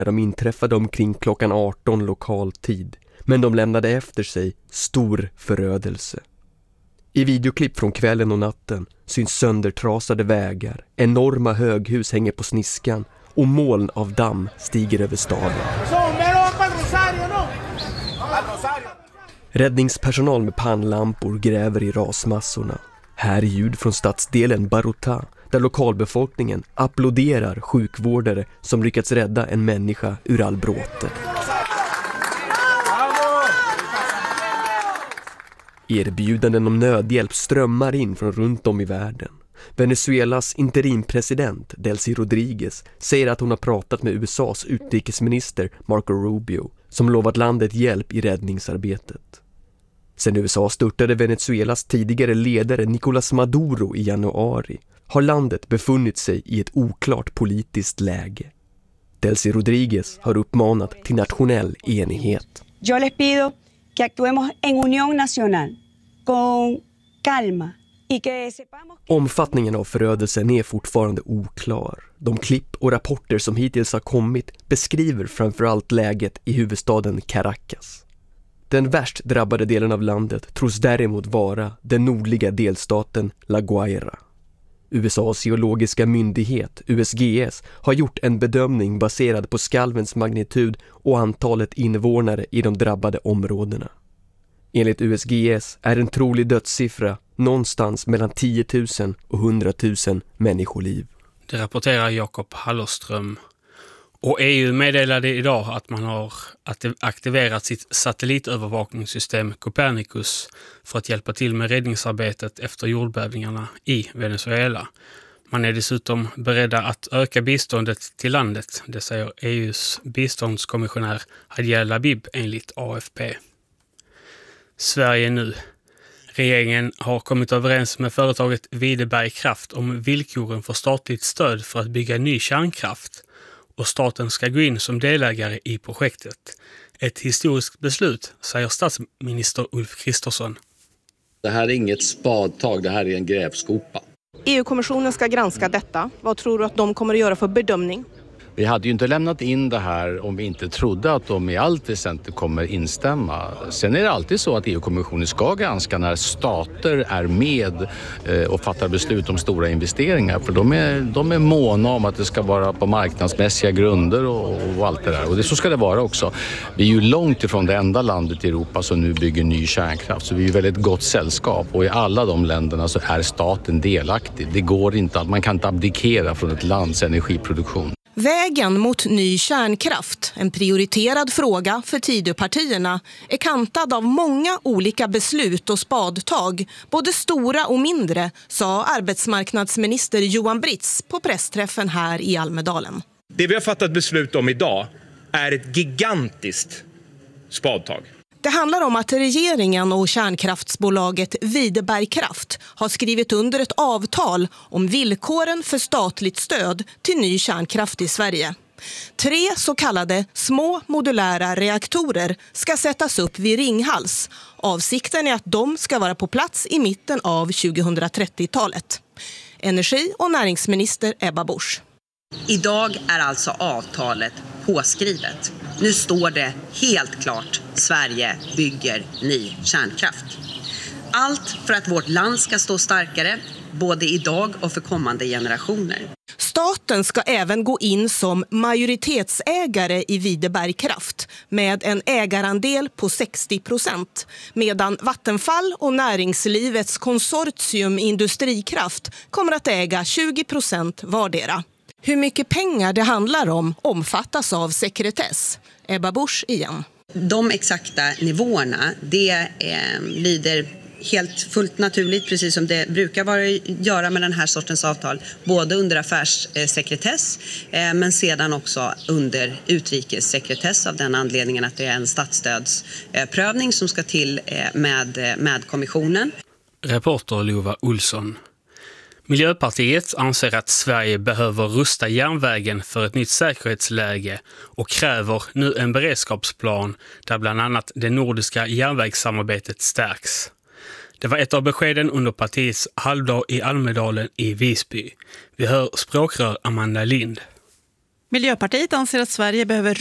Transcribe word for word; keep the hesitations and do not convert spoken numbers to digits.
De inträffade omkring klockan arton lokal tid, men de lämnade efter sig stor förödelse. I videoklipp från kvällen och natten syns söndertrasade vägar, enorma höghus hänger på sniskan och moln av damm stiger över staden. Räddningspersonal med pannlampor gräver i rasmassorna. Här är ljud från stadsdelen Baruta, där lokalbefolkningen applåderar sjukvårdare som lyckats rädda en människa ur all bråte. Erbjudanden om nödhjälp strömmar in från runt om i världen. Venezuelas interimpresident Delcy Rodriguez säger att hon har pratat med U S A:s utrikesminister Marco Rubio som lovat landet hjälp i räddningsarbetet. Sen U S A störtade Venezuelas tidigare ledare Nicolás Maduro i januari har landet befunnit sig i ett oklart politiskt läge. Delcy Rodriguez har uppmanat till nationell enighet. Jag les pido que actuemos en unión nacional con calma. Omfattningen av förödelsen är fortfarande oklar. De klipp och rapporter som hittills har kommit beskriver framförallt läget i huvudstaden Caracas. Den värst drabbade delen av landet tros däremot vara den nordliga delstaten La Guaira. U S A:s geologiska myndighet, U S G S, har gjort en bedömning baserad på skalvens magnitud och antalet invånare i de drabbade områdena. Enligt U S G S är en trolig dödssiffra någonstans mellan tio tusen och hundra tusen människoliv. Det rapporterar Jakob Hallerström. Och E U meddelade idag att man har aktiverat sitt satellitövervakningssystem Copernicus för att hjälpa till med räddningsarbetet efter jordbävningarna i Venezuela. Man är dessutom beredda att öka biståndet till landet, det säger E U:s biståndskommissionär Hadja Labib enligt A F P. Sverige nu. Regeringen har kommit överens med företaget Videberg Kraft om villkoren för statligt stöd för att bygga ny kärnkraft och staten ska gå in som delägare i projektet. Ett historiskt beslut, säger statsminister Ulf Kristersson. Det här är inget spadtag, det här är en grävskopa. E U-kommissionen ska granska detta. Vad tror du att de kommer att göra för bedömning? Vi hade ju inte lämnat in det här om vi inte trodde att de i allt väsentligt kommer instämma. Sen är det alltid så att E U-kommissionen ska granska när stater är med och fattar beslut om stora investeringar. För de är, de är måna om att det ska vara på marknadsmässiga grunder och, och allt det där. Och det, så ska det vara också. Vi är ju långt ifrån det enda landet i Europa som nu bygger ny kärnkraft. Så vi är ju väldigt gott sällskap. Och i alla de länderna så är staten delaktig. Det går inte att man kan inte abdikera från ett lands energiproduktion. Vägen mot ny kärnkraft, en prioriterad fråga för Tidöpartierna, är kantad av många olika beslut och spadtag, både stora och mindre, sa arbetsmarknadsminister Johan Britz på pressträffen här i Almedalen. Det vi har fattat beslut om idag är ett gigantiskt spadtag. Det handlar om att regeringen och kärnkraftsbolaget Videberg Kraft har skrivit under ett avtal om villkoren för statligt stöd till ny kärnkraft i Sverige. Tre så kallade små modulära reaktorer ska sättas upp vid Ringhals. Avsikten är att de ska vara på plats i mitten av tjugohundratrettiotalet. Energi- och näringsminister Ebba Busch. Idag är alltså avtalet påskrivet. Nu står det helt klart: Sverige bygger ny kärnkraft. Allt för att vårt land ska stå starkare, både idag och för kommande generationer. Staten ska även gå in som majoritetsägare i Videberg Kraft med en ägarandel på sextio procent, medan Vattenfall och näringslivets konsortium Industrikraft kommer att äga tjugo procent vardera. Hur mycket pengar det handlar om omfattas av sekretess. Ebba Busch igen. De exakta nivåerna, det eh, lyder helt fullt naturligt, precis som det brukar vara göra med den här sortens avtal, både under affärssekretess eh, men sedan också under utrikessekretess, av den anledningen att det är en statsstödsprövning eh, som ska till eh, med, med kommissionen. Reporter Lova Olsson. Miljöpartiet anser att Sverige behöver rusta järnvägen för ett nytt säkerhetsläge och kräver nu en beredskapsplan där bland annat det nordiska järnvägssamarbetet stärks. Det var ett av beskeden under partiets halvdag i Almedalen i Visby. Vi hör språkrör Amanda Lind. Miljöpartiet anser att Sverige behöver